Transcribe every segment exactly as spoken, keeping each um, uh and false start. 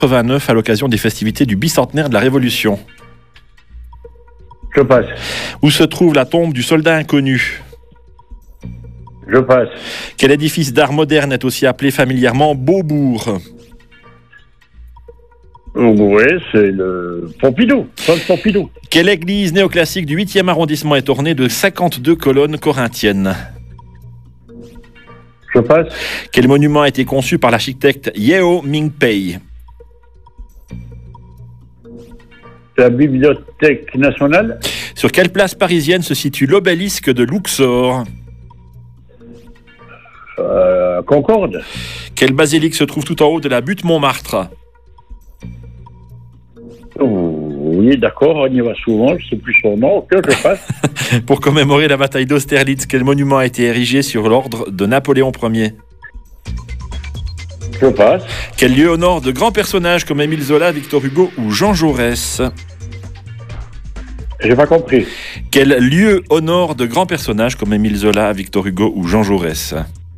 quatre-vingt-neuf à l'occasion des festivités du bicentenaire de la Révolution. Je passe. Où se trouve la tombe du soldat inconnu? Je passe. Quel édifice d'art moderne est aussi appelé familièrement Beaubourg? Oui, c'est le Pompidou. Paul Pompidou. Quelle église néoclassique du huitième arrondissement est ornée de cinquante-deux colonnes corinthiennes? Je passe. Quel monument a été conçu par l'architecte Yeo Ming-pei? La Bibliothèque nationale. Sur quelle place parisienne se situe l'obélisque de Luxor? Euh, Concorde. Quelle basilique se trouve tout en haut de la butte Montmartre? Oui, d'accord, on y va souvent, je ne sais plus son nom, ok, je passe. Pour commémorer la bataille d'Austerlitz, quel monument a été érigé sur l'ordre de Napoléon Ier? Je passe. Quel lieu honore de grands personnages comme Émile Zola, Victor Hugo ou Jean Jaurès? J'ai pas compris. Quel lieu honore de grands personnages comme Émile Zola, Victor Hugo ou Jean Jaurès?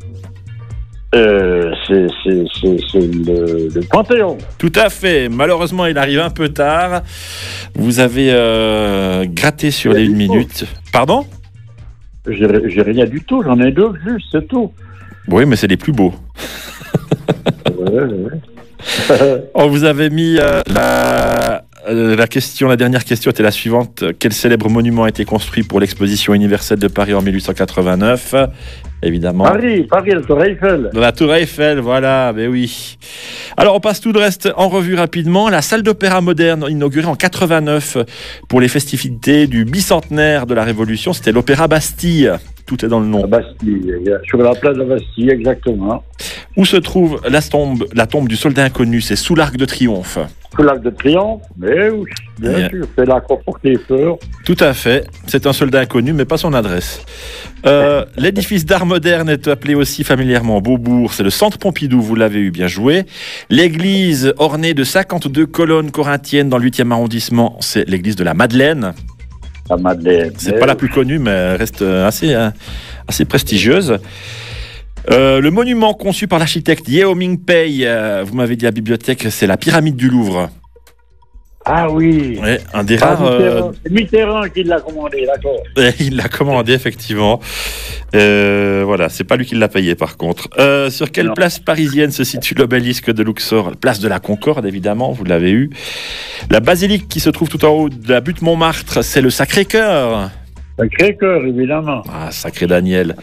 Euh, c'est, c'est, c'est, c'est le, le Panthéon. Tout à fait. Malheureusement, il arrive un peu tard. Vous avez euh, gratté sur les une minute. Pardon? J'ai, j'ai rien du tout, j'en ai deux juste, c'est tout. Oui, mais c'est les plus beaux. Ouais, ouais. On vous avait mis euh, la, euh, la question, la dernière question était la suivante. Quel célèbre monument a été construit pour l'exposition universelle de Paris en mille huit cent quatre-vingt-neuf? Évidemment. Paris, Paris, la Tour Eiffel. La Tour Eiffel, voilà, ben oui. Alors on passe tout le reste en revue rapidement. La salle d'opéra moderne inaugurée en quatre-vingt-neuf pour les festivités du bicentenaire de la Révolution, c'était l'Opéra Bastille. Tout est dans le nom. La Bastille, sur la place de la Bastille, exactement. Où se trouve la tombe, la tombe du soldat inconnu? C'est sous l'Arc de Triomphe. Sous l'Arc de Triomphe, mais oui, bien Yeah. sûr, c'est là qu'on porte les peurs. Tout à fait. C'est un soldat inconnu, mais pas son adresse. Euh, l'édifice d'art moderne est appelé aussi familièrement Beaubourg. C'est le Centre Pompidou, vous l'avez eu, bien joué. L'église ornée de cinquante-deux colonnes corinthiennes dans le huitième arrondissement, c'est l'église de la Madeleine. La Madeleine. C'est pas la plus connue, mais elle reste assez, hein, assez prestigieuse. Euh, le monument conçu par l'architecte Yeo Ming-pei, euh, vous m'avez dit la bibliothèque, c'est la pyramide du Louvre. Ah oui. Ouais, un des Ah, rares. euh, Mitterrand. C'est Mitterrand qui l'a commandé, d'accord. Il l'a commandé, effectivement. Euh, voilà, c'est pas lui qui l'a payé, par contre. Euh, sur quelle Non. place parisienne se situe l'obélisque de Luxor? Place de la Concorde, évidemment, vous l'avez eu. La basilique qui se trouve tout en haut de la butte Montmartre, c'est le Sacré-Cœur. Sacré-Cœur, évidemment. Ah, sacré Daniel.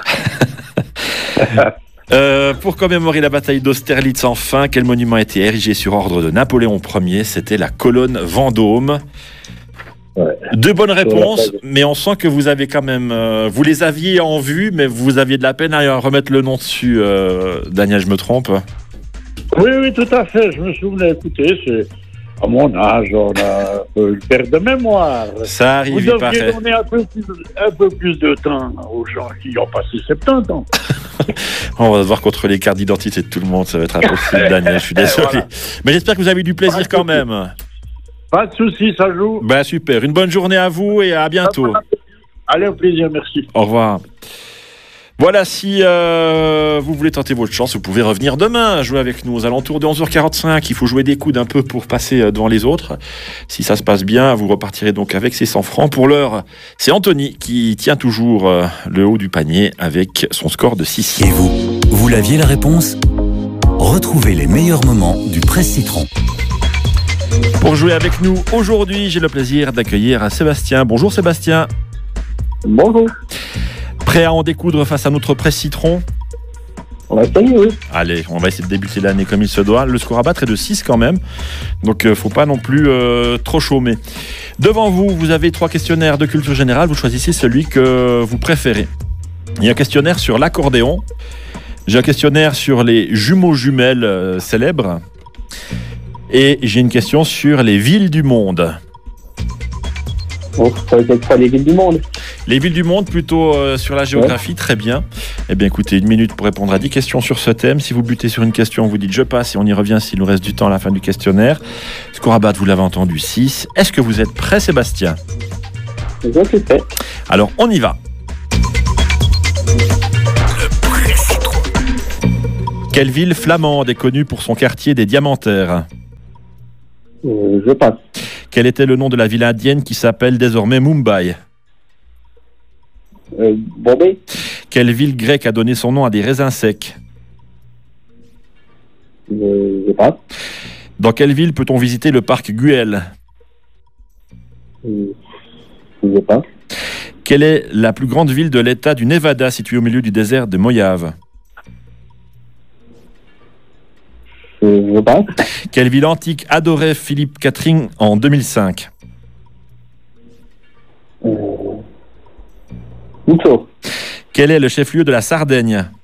Euh, pour commémorer la bataille d'Austerlitz, enfin, quel monument a été érigé sur ordre de Napoléon Ier? C'était la colonne Vendôme. Ouais. Deux bonnes réponses, mais on sent que vous avez quand même... euh, vous les aviez en vue, mais vous aviez de la peine à remettre le nom dessus. Euh, Daniel, je me trompe? Oui, oui, tout à fait. Je me souviens, écoutez, c'est à mon âge, on a un peu une perte de mémoire. Ça arrive, Vous il devriez paraît. donner un peu, plus, un peu plus de temps aux gens qui ont passé soixante-dix ans. On va se voir contre les cartes d'identité de tout le monde, ça va être impossible, Daniel, je suis désolé. Voilà. Mais j'espère que vous avez eu du plaisir quand même. Pas de soucis, ça joue. Ben super, une bonne journée à vous et à bientôt. Allez, au plaisir, merci. Au revoir. Voilà, si euh, vous voulez tenter votre chance, vous pouvez revenir demain jouer avec nous aux alentours de onze heures quarante-cinq. Il faut jouer des coudes un peu pour passer devant les autres. Si ça se passe bien, vous repartirez donc avec ces cent francs. Pour l'heure, c'est Anthony qui tient toujours euh, le haut du panier avec son score de six. Et vous, vous l'aviez la réponse? Retrouvez les meilleurs moments du Presse Citron. Pour jouer avec nous aujourd'hui, j'ai le plaisir d'accueillir Sébastien. Bonjour Sébastien. Bonjour. Prêt à en découdre face à notre Presse Citron? On va essayer, oui. Allez, on va essayer de débuter l'année comme il se doit. Le score à battre est de six quand même, donc euh, faut pas non plus euh, trop chômer. Devant vous, vous avez trois questionnaires de culture générale. Vous choisissez celui que vous préférez. Il y a un questionnaire sur l'accordéon. J'ai un questionnaire sur les jumeaux jumelles euh, célèbres. Et j'ai une question sur les villes du monde. Bon, ça va être quoi, les villes du monde? Les villes du monde, plutôt euh, sur la géographie, ouais. Très bien. Eh bien, écoutez, une minute pour répondre à dix questions sur ce thème. Si vous butez sur une question, vous dites « je passe » et on y revient s'il nous reste du temps à la fin du questionnaire. Score à battre, vous l'avez entendu, six. Est-ce que vous êtes prêt, Sébastien? Je suis prêt. Alors, on y va. Quelle ville flamande est connue pour son quartier des Diamantaires? Euh, je passe. Quel était le nom de la ville indienne qui s'appelle désormais Mumbai? Euh, Bombay. Quelle ville grecque a donné son nom à des raisins secs? Euh, je passe. Dans quelle ville peut-on visiter le parc Güell? Euh, je passe. Quelle est la plus grande ville de l'État du Nevada située au milieu du désert de Mojave? Euh, je passe. Quelle ville antique adorait Philippe Catherine en deux mille cinq? Euh, Rousseau. Quel est le chef-lieu de la Sardaigne?